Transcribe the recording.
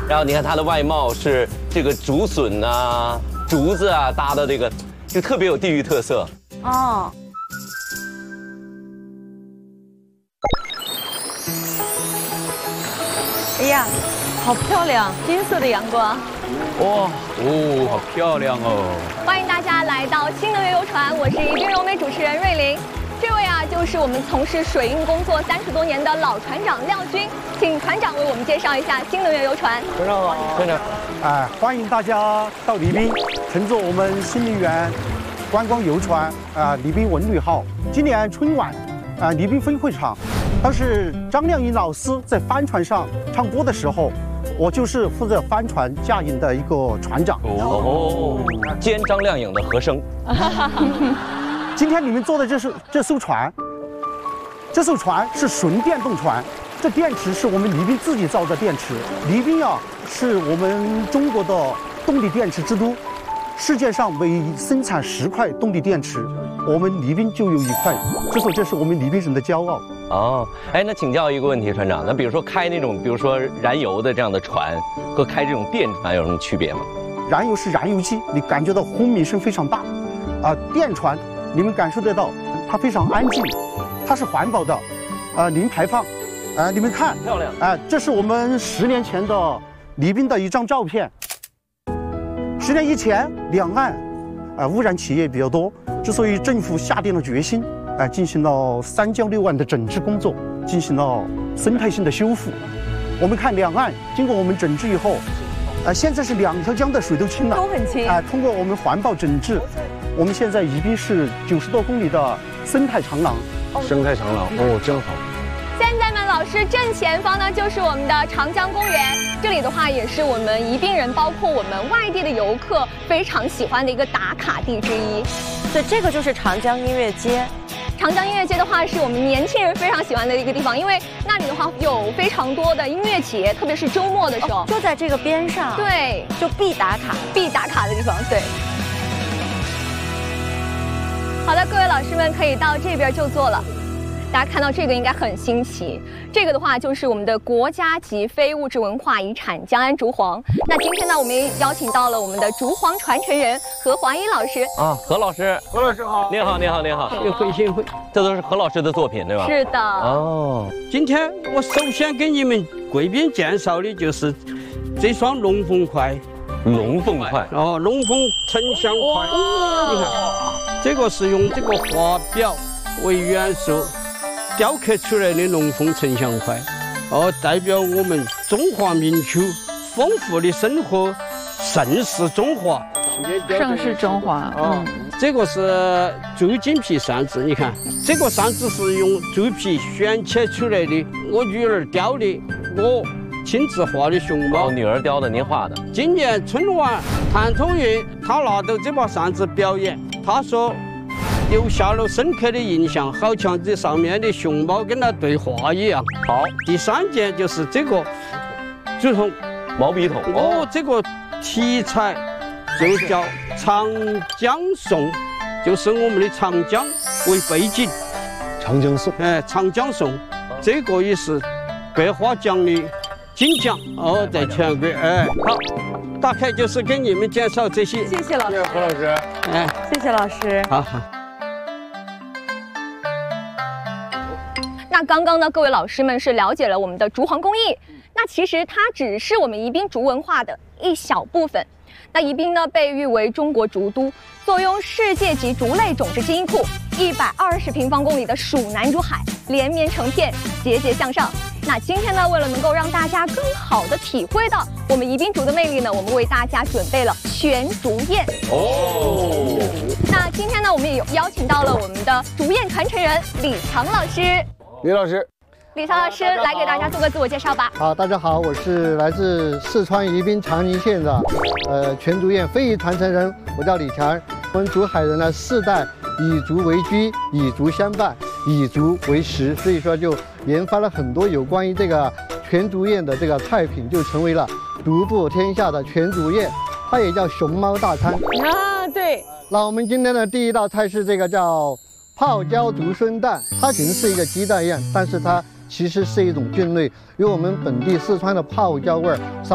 然后你看它的外貌是这个竹笋啊、竹子啊搭的这个，就特别有地域特色。 哦。哎呀，好漂亮，金色的阳光。 哇哦，好漂亮哦！ 欢迎大家来到新能源游船，我是宜宾柔美主持人瑞玲。这位啊，就是我们从事水运工作30多年的老船长廖军，请船长为我们介绍一下新能源游船。 船长好， 船长， 欢迎大家到宜宾，乘坐我们新能源观光游船宜宾文旅号。今年春晚宜宾分会场，当时张靓颖老师在帆船上唱歌的时候，我就是负责帆船驾驶的一个船长。 哦，兼张靓颖的和声。 今天你们坐的这艘船，这艘船是纯电动船，这电池是我们宜宾自己造的电池。宜宾啊，是我们中国的动力电池之都，世界上每生产10块动力电池，我们宜宾就有1块，所以说这是我们宜宾人的骄傲。 哦，哎，那请教一个问题，船长，那比如说开那种，比如说燃油的这样的船，和开这种电船有什么区别吗？ 燃油是燃油机，你感觉到轰鸣声非常大，电船。你们感受得到，它非常安静，它是环保的，零排放，你们看， 漂亮， 这是我们10年前的宜宾的一张照片。10年以前，两岸污染企业比较多，之所以政府下定了决心，进行了3江6岸的整治工作，进行了生态性的修复。我们看两岸经过我们整治以后，现在是2条江的水都清了， 都很清。 通过我们环保整治。我们现在宜宾是90多公里的生态长廊， 生态长廊哦，真好。 现在呢，老师正前方呢就是我们的长江公园，这里的话也是我们宜宾人，包括我们外地的游客非常喜欢的一个打卡地之一。 对，这个就是长江音乐街。 长江音乐街的话，是我们年轻人非常喜欢的一个地方，因为那里的话有非常多的音乐节，特别是周末的时候， 就在这个边上。 对， 就必打卡的地方，对。好的，各位老师们可以到这边就坐了。大家看到这个应该很新奇，这个的话就是我们的国家级非物质文化遗产江安竹簧。那今天呢，我们也邀请到了我们的竹簧传承人何华一老师。 何老师， 何老师好， 您好，您好，您好。 幸会， 这都是何老师的作品，对吧？ 是的。 哦， 今天我首先给你们贵宾介绍的就是这双龙凤筷。 龙凤筷哦，龙凤呈祥筷，你看，这个是用这个华表为元素雕刻出来的龙凤呈祥筷，代表我们中华民族丰富的生活，盛世中华。 盛世中华， 这个是猪筋皮扇子，你看，这个扇子是用猪皮旋切出来的，我女儿雕的，我亲自画的熊猫， 女儿雕的，您画的。 今年春晚，谭松韵他拿到这把扇子表演，他说留下了深刻的印象，好像这上面的熊猫跟他对话一样。 好， 第3件就是这个竹筒毛笔筒。 这个题材就叫长江颂，就是我们的长江为背景。 长江颂， 长江颂，这个也是百花奖的金奖在全国。好，大概就是给你们介绍这些。 谢谢老师， 何老师， 谢谢老师。 好。 那刚刚呢，各位老师们是了解了我们的竹簧工艺，那其实它只是我们宜宾竹文化的一小部分。那宜宾呢，被誉为中国竹都，坐拥世界级竹类种植基因库，120平方公里的蜀南竹海，连绵成片，节节向上。那今天呢，为了能够让大家更好的体会到我们宜宾竹的魅力呢，我们为大家准备了悬竹宴。那今天呢，我们也邀请到了我们的竹宴传承人李强老师。 李老师， 李强老师来给大家做个自我介绍吧。 好，大家好，我是来自四川宜宾长宁县的全竹宴非遗传承人，我叫李强。我们竹海人呢，4代以竹为居，以竹相伴，以竹为食，所以说就研发了很多有关于这个全竹宴的这个菜品，就成为了独步天下的全竹宴，它也叫熊猫大餐对。 那我们今天的第1道菜是这个叫泡椒竹荪蛋，它其实是一个鸡蛋宴，但是它其实是一种菌类，有我们本地四川的泡椒味儿。